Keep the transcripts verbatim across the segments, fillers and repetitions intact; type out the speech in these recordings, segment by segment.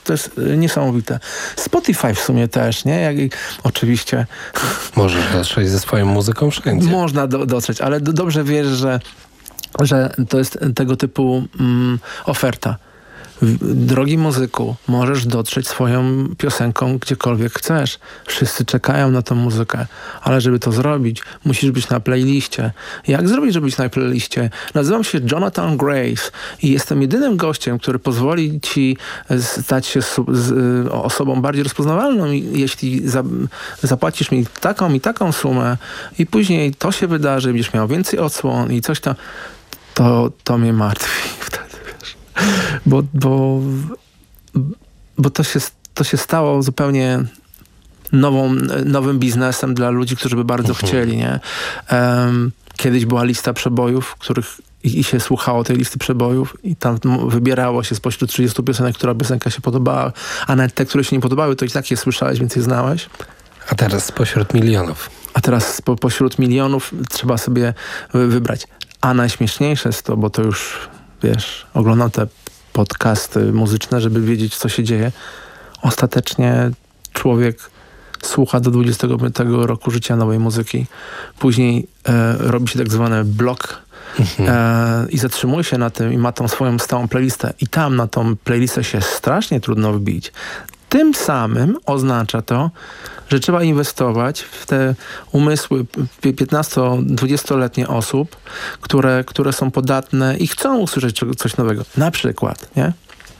to jest niesamowite. Spotify w sumie też, nie? Jak, oczywiście. Możesz dotrzeć ze swoją muzyką wszędzie. Można do, dotrzeć, ale do, dobrze wiesz, że, że to jest tego typu mm, oferta. Drogi muzyku, możesz dotrzeć swoją piosenką gdziekolwiek chcesz. Wszyscy czekają na tą muzykę, ale żeby to zrobić, musisz być na playliście. Jak zrobić, żeby być na playliście? Nazywam się Jonathan Graves i jestem jedynym gościem, który pozwoli ci stać się osobą bardziej rozpoznawalną, jeśli za, zapłacisz mi taką i taką sumę i później to się wydarzy, będziesz miał więcej odsłon i coś tam, to, to mnie martwi wtedy. Bo, bo, bo to, się, to się stało zupełnie nową, nowym biznesem dla ludzi, którzy by bardzo uh-huh. chcieli, nie? Um, kiedyś była lista przebojów, których i, i się słuchało tej listy przebojów i tam wybierało się spośród trzydziestu piosenek, która piosenka się podobała, a nawet te, które się nie podobały, to i tak je słyszałeś, więc je znałeś. A teraz spośród milionów. A teraz po, pośród milionów trzeba sobie wybrać. A najśmieszniejsze jest to, bo to już... Wiesz, oglądam te podcasty muzyczne, żeby wiedzieć, co się dzieje. Ostatecznie człowiek słucha do dwudziestego piątego roku życia nowej muzyki. Później e, robi się tak zwany blok mhm. e, i zatrzymuje się na tym i ma tą swoją stałą playlistę. I tam na tą playlistę się strasznie trudno wbić. Tym samym oznacza to, że trzeba inwestować w te umysły piętnasto-dwudziestoletnie osób, które, które są podatne i chcą usłyszeć coś nowego. Na przykład, nie?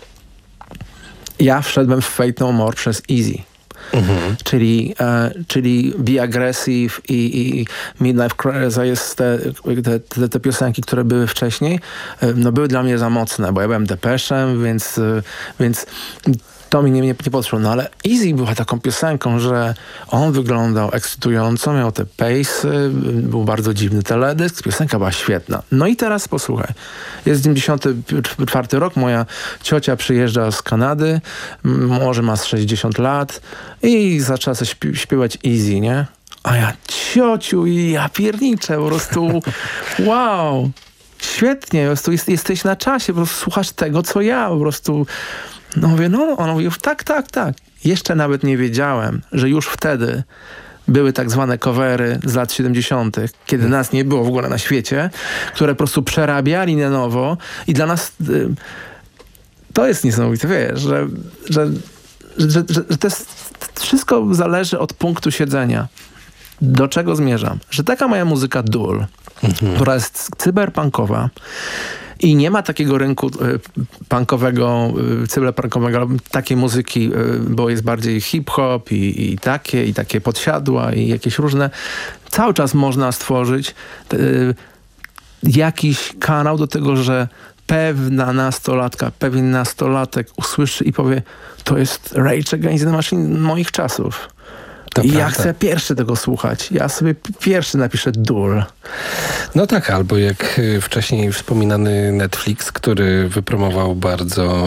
Ja wszedłem w Fate No More przez Easy. Mhm. Czyli, e, czyli Be Aggressive i, i Midlife Crisis, te, te, te, te piosenki, które były wcześniej, e, no były dla mnie za mocne, bo ja byłem Depeszem, więc, e, więc to mi nie, nie, nie poszło. No ale Easy była taką piosenką, że on wyglądał ekscytująco, miał te pace'y, był bardzo dziwny teledysk, piosenka była świetna. No i teraz posłuchaj. Jest dziewięćdziesiąty czwarty rok, moja ciocia przyjeżdża z Kanady, może ma z sześćdziesiąt lat i zaczęła coś śpi- śpiewać Easy, nie? A ja, ciociu, ja pierniczę, po prostu wow, świetnie, po prostu jest, jesteś na czasie, po prostu słuchasz tego, co ja, po prostu. No mówię, no, on mówił, tak, tak, tak. Jeszcze nawet nie wiedziałem, że już wtedy były tak zwane covery z lat siedemdziesiątych, kiedy nas nie było w ogóle na świecie, które po prostu przerabiali na nowo i dla nas y, to jest niesamowite, wiesz, że, że, że, że, że to jest, wszystko zależy od punktu siedzenia. Do czego zmierzam? Że taka moja muzyka dul, mhm. która jest cyberpunkowa, i nie ma takiego rynku y, punkowego, y, cyberpunkowego, takiej muzyki, y, bo jest bardziej hip-hop i, i takie, i takie podsiadła i jakieś różne. Cały czas można stworzyć y, jakiś kanał do tego, że pewna nastolatka, pewien nastolatek usłyszy i powie, to jest Rage Against the Machine moich czasów. To I prawda. Ja chcę pierwszy tego słuchać. Ja sobie pierwszy napiszę Dul. No tak, albo jak wcześniej wspominany Netflix, który wypromował bardzo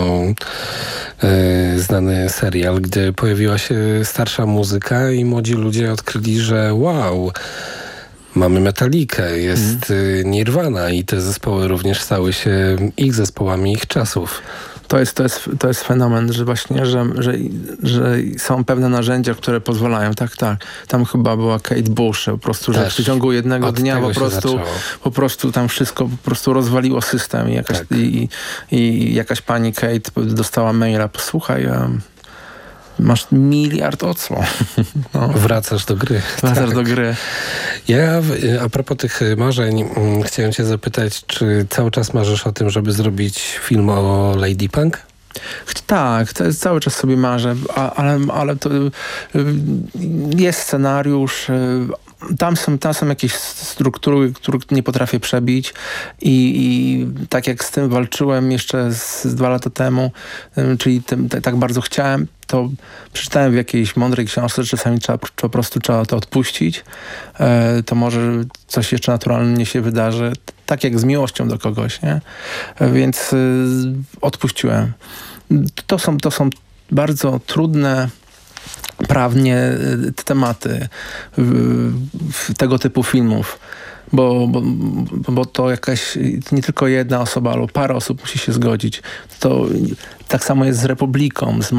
e, znany serial, gdzie pojawiła się starsza muzyka i młodzi ludzie odkryli, że wow, mamy Metalikę, jest mm. Nirvana i te zespoły również stały się ich zespołami ich czasów. To jest, to jest, to jest fenomen, że właśnie, że, że, że są pewne narzędzia, które pozwalają, tak, tak. Tam chyba była Kate Bush, po prostu, że w przeciągu jednego dnia po prostu, po prostu tam wszystko po prostu rozwaliło system i jakaś, tak. i, i jakaś pani Kate dostała maila, posłuchaj, um, masz miliard odsłon. No. Wracasz do gry. Wracasz tak. do gry. Ja a propos tych marzeń chciałem cię zapytać, czy cały czas marzysz o tym, żeby zrobić film o Lady Punk? Tak, to jest, cały czas sobie marzę, a, ale, ale to jest scenariusz. Tam są, tam są jakieś struktury, których nie potrafię przebić i, i tak jak z tym walczyłem jeszcze z, z dwa lata temu, czyli tym, t- tak bardzo chciałem, to przeczytałem w jakiejś mądrej książce, że czasami trzeba, po prostu trzeba to odpuścić, e, to może coś jeszcze naturalnie się wydarzy, tak jak z miłością do kogoś, nie? E, więc y, odpuściłem. To są, to są bardzo trudne prawnie tematy tego typu filmów, bo, bo, bo to jakaś, nie tylko jedna osoba, ale parę osób musi się zgodzić. To tak samo jest z Republiką, z